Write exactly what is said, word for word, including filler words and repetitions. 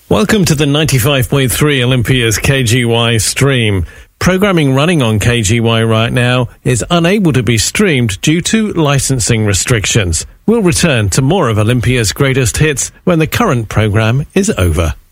Welcome to the ninety-five point three Olympia's K G Y stream. Programming running on K G Y right now is unable to be streamed due to licensing restrictions. We'll return to more of Olympia's greatest hits when the current program is over.